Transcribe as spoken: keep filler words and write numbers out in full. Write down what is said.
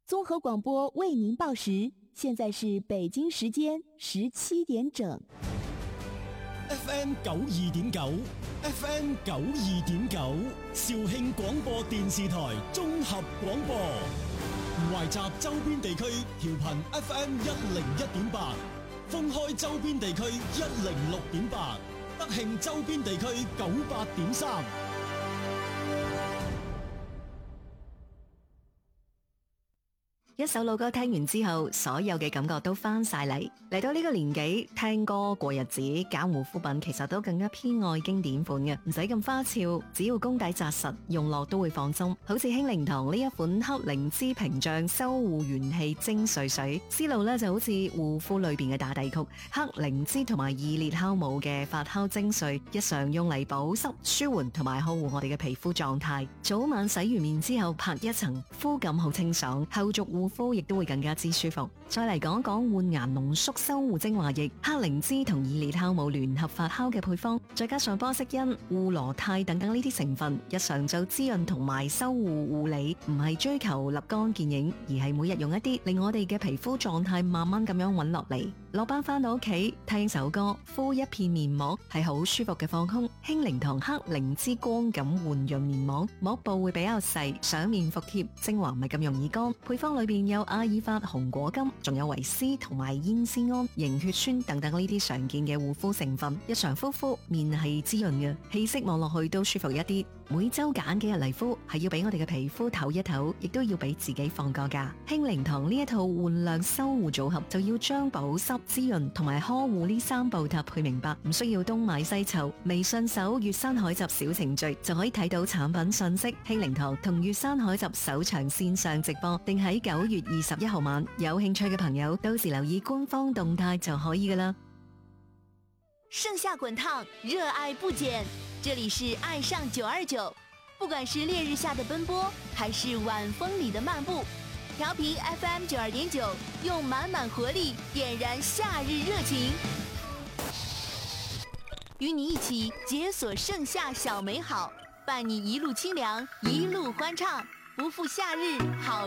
综合广播为您报时，现在是北京时间十七點整。 F M 九二點九 ，F M 九二點九，肇慶廣播電視台綜合廣播，懷集周邊地區調頻 F M 一零一點八，封開周邊地區一零六點八，德慶周邊地區九八點三。 一首老歌聽完之後，所有嘅感覺都翻晒嚟。嚟到呢個年紀，聽歌過日子，揀護膚品其實都更加偏愛經典款嘅，唔使咁花俏，只要功底紮實，用落都會放鬆。好似興靈堂呢一款黑靈芝屏障修護元氣精粹水，思路呢就好似護膚裏邊嘅打底曲，黑靈芝同埋二裂酵母嘅發酵精粹，日常用嚟保濕、舒緩同埋呵護我哋嘅皮膚狀態。早晚洗完面之後拍一層，膚感好清爽，後續護膚亦都會更加之舒服。再嚟講講煥顏濃縮修護精華液，黑靈芝同二裂酵母聯合發酵嘅配方，再加上波色因、護羅肽等等呢啲成分，日常就滋潤同埋修護護理，唔係追求立竿見影，而係每日用一啲，令我哋嘅皮膚狀態慢慢咁樣穩落嚟。落班翻到屋企聽首歌，敷一片面膜係好舒服嘅放空。興靈堂黑靈芝光感緩潤面膜，膜部會比較細，上面服帖，精華唔係咁容易乾。配方裏邊有阿爾法紅果金，仲有維 C 同埋煙酰胺、凝血酸等等呢啲常見嘅護膚成分。日常敷敷面係滋潤嘅，氣色望落去都舒服一啲。每周揀幾日嚟敷，係要俾我哋嘅皮膚唞一唞，亦都要俾自己放個假。興靈堂呢一套煥亮修護組合，就要將保濕、滋潤同埋呵護呢三步搭配明白，唔需要東買西湊。微信搜粵山海集小程序就可以睇到產品信息。興靈堂同粵山海集首場線上直播定喺九月二十一號晚，有興趣嘅朋友到時留意官方動態就可以㗎喇。 盛夏滾燙，熱愛不減。這裡是愛上九二九，不管是烈日下的奔波，還是晚風裡的漫步，調頻 F M 九二點九，用滿滿活力點燃夏日熱情，與你一起解鎖盛夏小美好，伴你一路清涼，一路歡暢，不負夏日好。